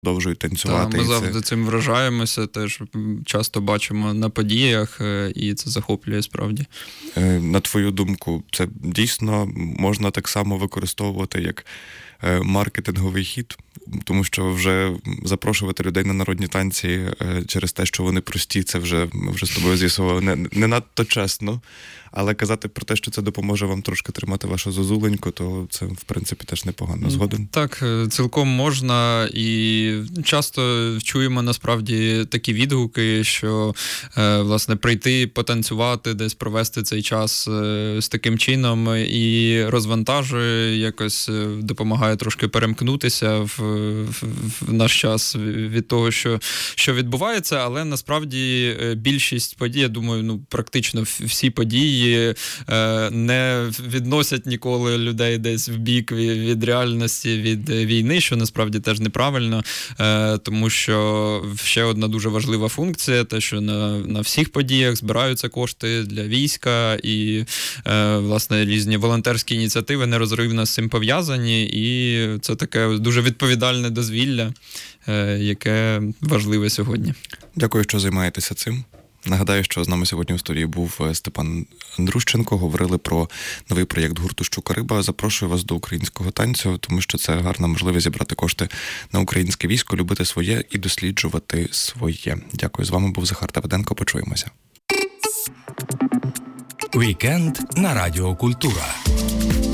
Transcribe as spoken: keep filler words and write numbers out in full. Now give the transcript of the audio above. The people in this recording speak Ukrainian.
продовжують танцювати. Так, ми і завжди це... цим вражаємося, теж часто бачимо на подіях, і це захоплює справді. На твою думку, це дійсно можна так само використовувати як маркетинговий хід? Тому що вже запрошувати людей на народні танці через те, що вони прості, це вже ми вже з тобою з'ясували, не, не надто чесно. Але казати про те, що це допоможе вам трошки тримати вашу зозуленьку, то це, в принципі, теж непогано. Згоден? Так, цілком можна. І часто чуємо, насправді, такі відгуки, що, власне, прийти, потанцювати, десь провести цей час з таким чином і розвантажує, якось допомагає трошки перемкнутися в, в, в наш час від того, що, що відбувається. Але, насправді, більшість подій, я думаю, ну, практично всі події не відносять ніколи людей десь в бік від реальності, від війни, що насправді теж неправильно, тому що ще одна дуже важлива функція, те, що на, на всіх подіях збираються кошти для війська і, власне, різні волонтерські ініціативи нерозривно з цим пов'язані, і це таке дуже відповідальне дозвілля, яке важливе сьогодні. Дякую, що займаєтеся цим. Нагадаю, що з нами сьогодні у студії був Степан Андрущенко. Говорили про новий проєкт гурту «Щука-риба». Запрошую вас до українського танцю, тому що це гарна можливість зібрати кошти на українське військо, любити своє і досліджувати своє. Дякую. З вами був Захар Давиденко. Почуємося. Вікенд на Радіо Культура.